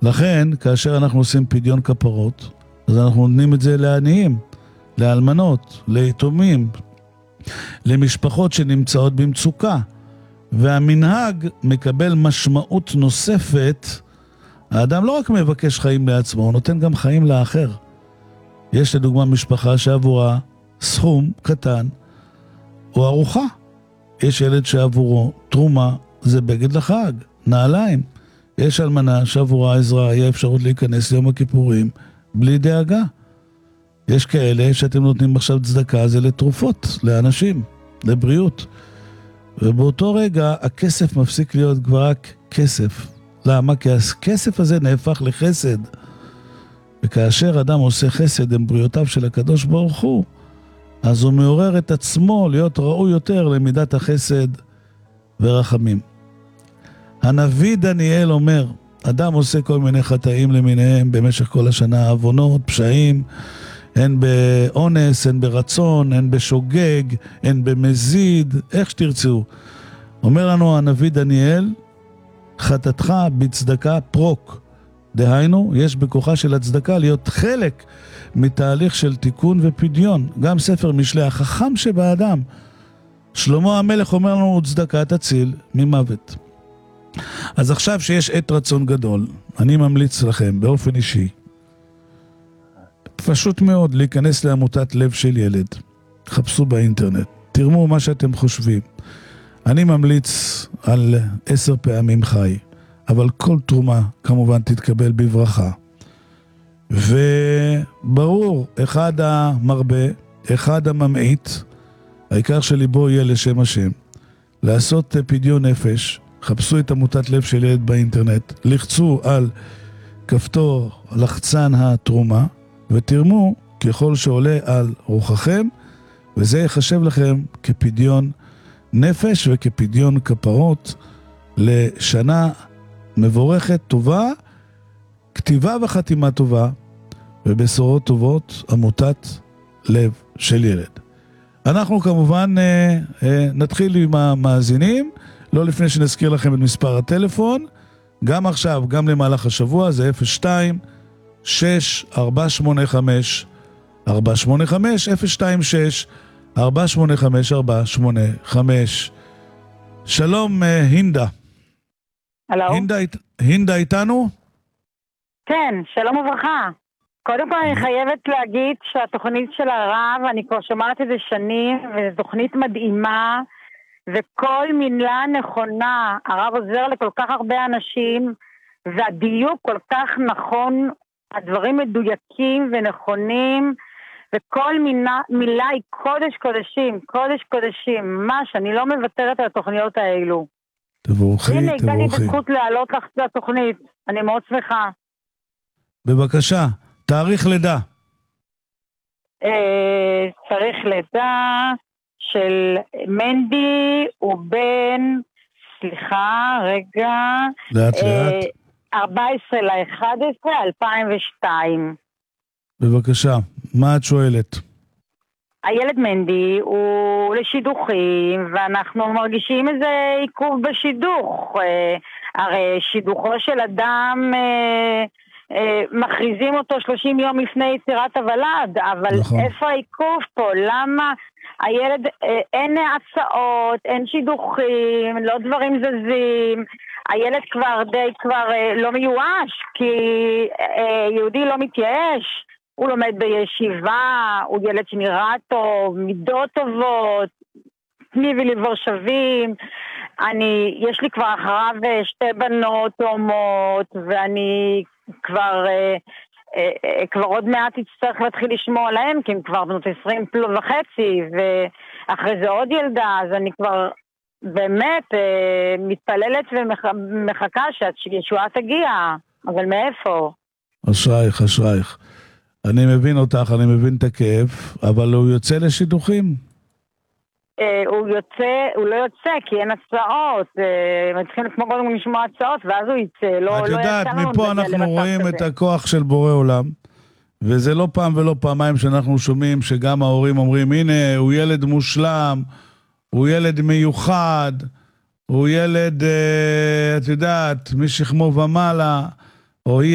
לכן, כאשר אנחנו עושים פדיון כפרות, אז אנחנו נותנים את זה לעניים, לאלמנות, ליתומים, למשפחות שנמצאות במצוקה. והמנהג מקבל משמעות נוספת. האדם לא רק מבקש חיים לעצמו, הוא נותן גם חיים לאחר. יש לדוגמה משפחה שעבורה סכום קטן או ארוחה. יש ילד שעבורו תרומה זה בגד לחג, נעליים. יש אלמנה שעבורה עזרה, יהיה אפשרות להיכנס ליום הכיפורים בלי דאגה. יש כאלה שאתם נותנים עכשיו צדקה, זה לתרופות, לאנשים, לבריאות. ובאותו רגע הכסף מפסיק להיות כבר רק כסף. למה? כי הכסף הזה נהפך לחסד. וכאשר אדם עושה חסד עם בריאותיו של הקדוש ברוך הוא, אז הוא מעורר את עצמו להיות ראוי יותר למידת החסד ורחמים. הנביא דניאל אומר, אדם עושה כל מיני חטאים למיניהם במשך כל השנה, עוונות, פשעים, הן באונס, הן ברצון, הן בשוגג, הן במזיד, איך שתרצו. אומר לנו הנביא דניאל, חטאתך בצדקה פרוק. דהיינו, יש בכוחה של הצדקה להיות חלק מתהליך של תיקון ופדיון. גם ספר משלי, החכם שבאדם. שלמה המלך אומר לנו, צדקה תציל ממוות. אז עכשיו שיש עת רצון גדול, אני ממליץ לכם באופן אישי, פשוט מאוד להיכנס לעמותת לב של ילד. חפשו באינטרנט, תרמו מה שאתם חושבים. אני ממליץ על 10 פעמים חי, אבל כל תרומה כמובן תתקבל בברכה. וברור, אחד המרבה, אחד הממעיט, העיקר שליבו יהיה לשם השם. לעשות פדיון נפש, חפשו את עמותת לב של ילד באינטרנט, לחצו על כפתור לחצן התרומה, ותרמו ככל שעולה על רוחכם, וזה יחשב לכם כפדיון נפש וכפדיון כפרות לשנה מבורכת טובה, כתיבה וחתימה טובה, ובשורות טובות, עמותת לב של ילד. אנחנו כמובן נתחיל עם המאזינים, לא לפני שנזכיר לכם את מספר הטלפון, גם עכשיו, גם למהלך השבוע, זה 026-485-485, 026-485-485. שלום הינדה. הלו? הינדה איתנו? כן, שלום וברכה. קודם כל אני חייבת להגיד שהתוכנית של הרב, אני כבר שומעת את זה שנים, וזו תוכנית מדהימה, וכל מילה נכונה. הרב עוזר לכל כך הרבה אנשים, והדיוק כל כך נכון, הדברים מדויקים ונכונים, וכל מילה היא קודש קודשים, קודש קודשים, ממש, אני לא מוותרת על התוכניות האלו. תבורכי, הנה, הגעתי תבורכי. בזכות להעלות לך את התוכנית, אני מאוד שמחה. בבקשה, תאריך לידה. צריך לידה של מנדי ובן, סליחה, רגע. לאט לאט. 14/11/2002. בבקשה, מה את שואלת? הילד מנדי הוא לשידוכים, ואנחנו מרגישים איזה עיכוב בשידוך. הרי שידוכו של אדם מכריזים אותו 30 יום לפני יצירת הוולד, אבל נכון. איפה העיכוב פה? למה הילד, אין הצעות, אין שידוכים, לא דברים זזים, הילד כבר לא מיואש, כי יהודי לא מתייאש, הוא לומד בישיבה, הוא ילד שנראה טוב, מידות טובות, תני וליבור שווים. יש לי כבר אחריו 2 בנות תאומות, ואני כבר עוד מעט אצטרך להתחיל לשמוע עליהם, כי הם כבר בנות 20.5, ואחרי זה עוד ילדה, אז אני כבר באמת מתפללת ומחכה שישועה תגיע, אבל מאיפה? אשרייך, אשרייך. אני מבין אותך, אני מבין את הכאב, אבל הוא יוצא לשידוכים? הוא לא יוצא, כי אין הצעות. מתחילים כמו קודם לשמוע הצעות, ואז הוא יצא. את יודעת, מפה אנחנו רואים את הכוח של בורא עולם, וזה לא פעם ולא פעמיים שאנחנו שומעים שגם ההורים אומרים, הנה, הוא ילד מושלם, הוא ילד מיוחד, הוא ילד, את יודעת, משכמו ומעלה, או היא